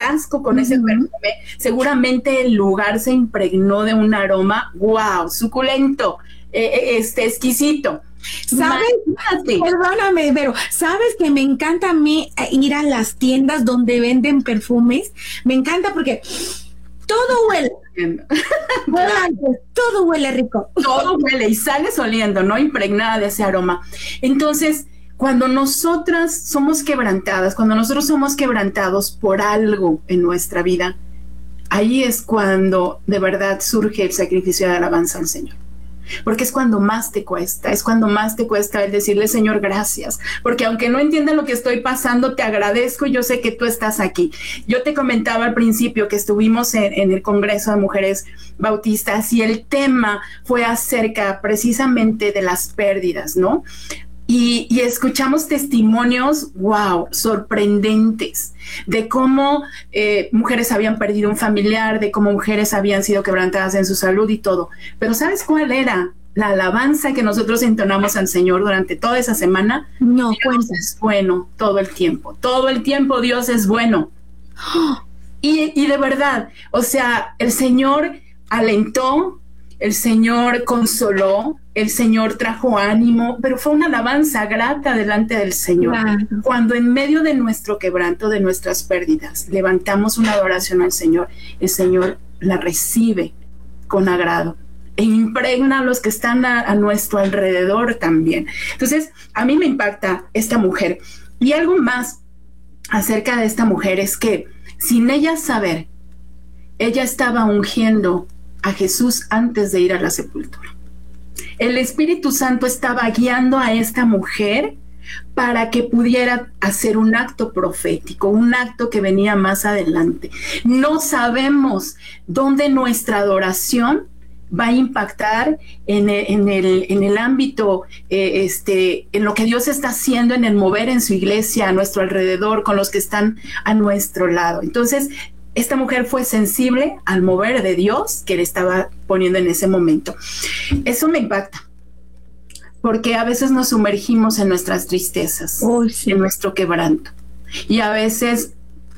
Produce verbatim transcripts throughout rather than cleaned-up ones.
frasco con uh-huh. ese perfume, seguramente el lugar se impregnó de un aroma, wow, suculento, eh, este, exquisito. ¿Sabes? Imagínate. Perdóname, pero ¿sabes que me encanta a mí ir a las tiendas donde venden perfumes? Me encanta porque todo huele. Todo huele rico. Todo huele y sales oliendo, ¿no? Impregnada de ese aroma. Entonces, cuando nosotras somos quebrantadas, cuando nosotros somos quebrantados por algo en nuestra vida, ahí es cuando de verdad surge el sacrificio de alabanza al Señor. Porque es cuando más te cuesta, es cuando más te cuesta el decirle, Señor, gracias, porque aunque no entienda lo que estoy pasando, te agradezco, yo sé que tú estás aquí. Yo te comentaba al principio que estuvimos en, en el Congreso de Mujeres Bautistas y el tema fue acerca precisamente de las pérdidas, ¿no? Y, y escuchamos testimonios, wow, sorprendentes, de cómo eh, mujeres habían perdido un familiar, de cómo mujeres habían sido quebrantadas en su salud y todo. Pero ¿sabes cuál era la alabanza que nosotros entonamos al Señor durante toda esa semana? No, Dios cuenta. es bueno todo el tiempo, todo el tiempo Dios es bueno. Y, y de verdad, o sea, el Señor alentó, el Señor consoló, el Señor trajo ánimo, pero fue una alabanza grata delante del Señor. Claro. Cuando en medio de nuestro quebranto, de nuestras pérdidas, levantamos una adoración al Señor, el Señor la recibe con agrado e impregna a los que están a, a nuestro alrededor también. Entonces, a mí me impacta esta mujer. Y algo más acerca de esta mujer es que, sin ella saber, ella estaba ungiendo a Jesús antes de ir a la sepultura. El Espíritu Santo estaba guiando a esta mujer para que pudiera hacer un acto profético, un acto que venía más adelante. No sabemos dónde nuestra adoración va a impactar en el, en el, en el ámbito, eh, este, en lo que Dios está haciendo, en el mover en su iglesia, a nuestro alrededor, con los que están a nuestro lado. Entonces, esta mujer fue sensible al mover de Dios que le estaba poniendo en ese momento. Eso me impacta, porque a veces nos sumergimos en nuestras tristezas, oh, sí. en nuestro quebranto, y a veces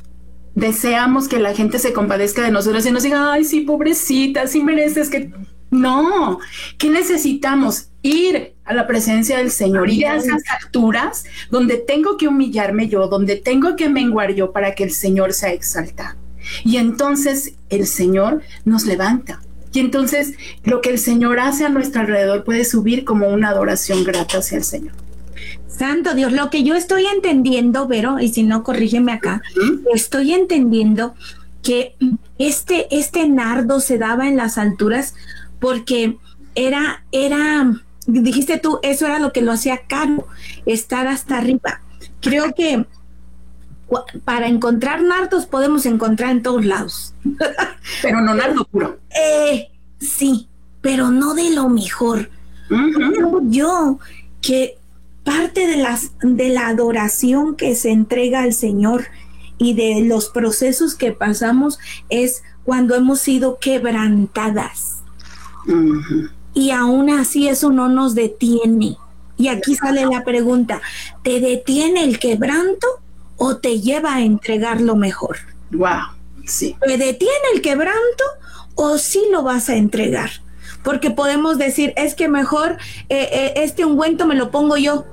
deseamos que la gente se compadezca de nosotros y nos diga, ay, sí, pobrecita, sí mereces que... No, ¿qué necesitamos? Ir a la presencia del Señor, ir a esas alturas donde tengo que humillarme yo, donde tengo que menguar yo para que el Señor sea exaltado. Y entonces el Señor nos levanta. Y entonces lo que el Señor hace a nuestro alrededor puede subir como una adoración grata hacia el Señor. Santo Dios, lo que yo estoy entendiendo, Vero, y si no, corrígeme acá, uh-huh. estoy entendiendo que este, este nardo se daba en las alturas porque era, era, dijiste tú, eso era lo que lo hacía caro, estar hasta arriba. Creo que para encontrar nardos podemos encontrar en todos lados. Pero no nardo puro. Eh, sí, pero no de lo mejor. Uh-huh. Creo yo que parte de las de la adoración que se entrega al Señor y de los procesos que pasamos es cuando hemos sido quebrantadas. Uh-huh. Y aún así eso no nos detiene. Y aquí sale la pregunta, ¿te detiene el quebranto o te lleva a entregar lo mejor? Wow, sí. ¿Te detiene el quebranto o sí lo vas a entregar? Porque podemos decir, es que mejor eh, eh, este ungüento me lo pongo yo,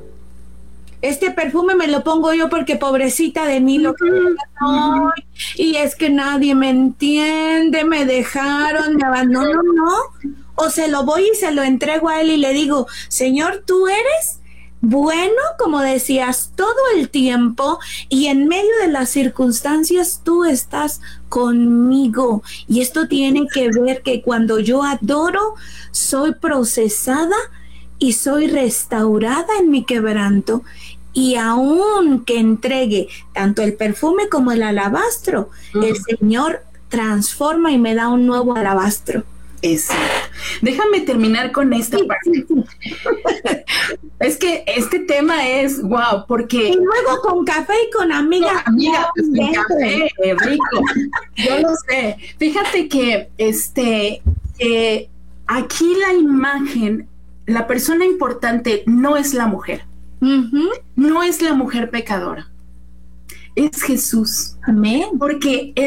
este perfume me lo pongo yo porque pobrecita de mí lo que soy, y es que nadie me entiende, me dejaron, me abandonaron, no, no, o se lo voy y se lo entrego a él y le digo, Señor, tú eres bueno, como decías, todo el tiempo, y en medio de las circunstancias tú estás conmigo. Y esto tiene que ver que cuando yo adoro, soy procesada y soy restaurada en mi quebranto. Y aun que entregue tanto el perfume como el alabastro, uh-huh. el Señor transforma y me da un nuevo alabastro. Exacto. Déjame terminar con esta sí, parte. Sí, sí. Es que este tema es wow, porque... Y luego con café y con amiga. No, amiga, pues con café, rico. Yo lo sé. Fíjate que este, eh, aquí la imagen, la persona importante no es la mujer. Uh-huh. No es la mujer pecadora. Es Jesús. Amén. Porque